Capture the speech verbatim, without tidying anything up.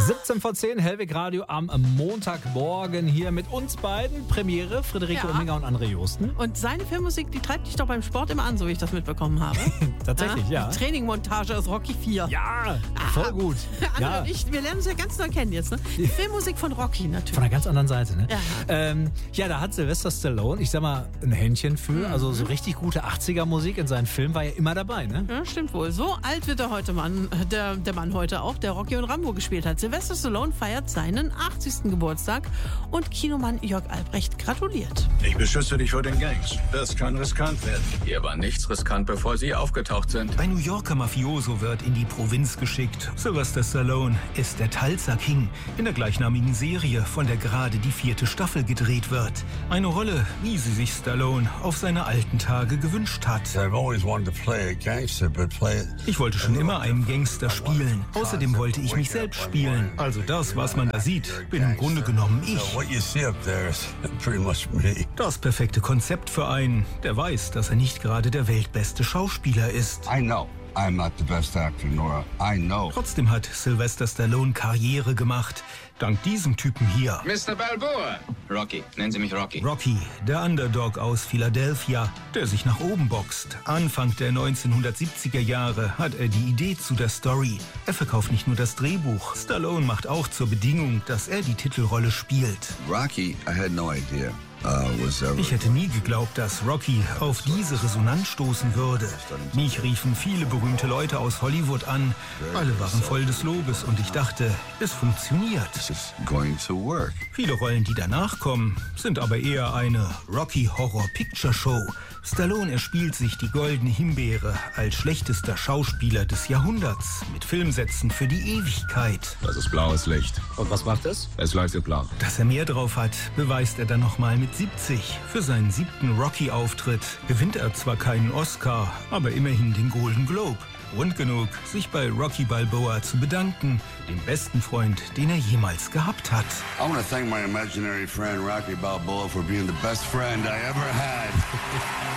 siebzehn vor zehn, Hellweg Radio am Montagmorgen hier mit uns beiden. Premiere, Friederike Ja. Ominger und André Josten. Und seine Filmmusik, die treibt dich doch beim Sport immer an, so wie ich das mitbekommen habe. Tatsächlich, ja. Die Trainingmontage aus Rocky vier. Ja, voll gut. André Ja. und ich, wir lernen uns ja ganz neu kennen jetzt. Ne? Die Filmmusik von Rocky natürlich. Von einer ganz anderen Seite, ne? Ja. Ähm, ja, da hat Sylvester Stallone, ich sag mal, ein Händchen für. Mhm. Also so richtig gute achtziger-Musik in seinen Filmen war ja immer dabei, ne? Ja, stimmt wohl. So alt wird der heute Mann, der, der Mann heute auch, der Rocky und Rambo gespielt hat. Sylvester Stallone feiert seinen achtzigsten Geburtstag und Kinomann Jörg Albrecht gratuliert. Ich beschütze dich vor den Gangs. Das kann riskant werden. Hier war nichts riskant, bevor Sie aufgetaucht sind. Ein New Yorker Mafioso wird in die Provinz geschickt. Sylvester Stallone ist der Tulsa King in der gleichnamigen Serie, von der gerade die vierte Staffel gedreht wird. Eine Rolle, wie sie sich Stallone auf seine alten Tage gewünscht hat. I've always wanted to play a gangster, but play it. Ich wollte schon immer einen Gangster spielen. Außerdem wollte ich mich selbst spielen. Also das, was man da sieht, bin im Grunde genommen ich. What you see up there is pretty much me. Das perfekte Konzept für einen, der weiß, dass er nicht gerade der weltbeste Schauspieler ist. I know I'm not the best actor, Nora. I know. Trotzdem hat Sylvester Stallone Karriere gemacht. Dank diesem Typen hier. Mister Balboa! Rocky, nennen Sie mich Rocky. Rocky, der Underdog aus Philadelphia, der sich nach oben boxt. Anfang der neunzehnhundertsiebziger Jahre hat er die Idee zu der Story. Er verkauft nicht nur das Drehbuch. Stallone macht auch zur Bedingung, dass er die Titelrolle spielt. Rocky, I had no idea. Uh, was ever... Ich hätte nie geglaubt, dass Rocky auf diese Resonanz stoßen würde. Mich riefen viele berühmte Leute aus Hollywood an. Alle waren voll des Lobes und ich dachte, es funktioniert. This is going to work. Viele Rollen, die danach kommen, sind aber eher eine Rocky-Horror-Picture-Show. Stallone erspielt sich die goldene Himbeere als schlechtester Schauspieler des Jahrhunderts mit Filmsätzen für die Ewigkeit. Das ist blaues Licht. Und was macht es? Es leuchtet blau. Dass er mehr drauf hat, beweist er dann nochmal mit siebzig. Für seinen siebten Rocky-Auftritt gewinnt er zwar keinen Oscar, aber immerhin den Golden Globe. Grund genug, sich bei Rocky Balboa zu bedanken, dem besten Freund, den er jemals gehabt hat. I want to thank my imaginary friend Rocky Balboa for being the best friend I ever had.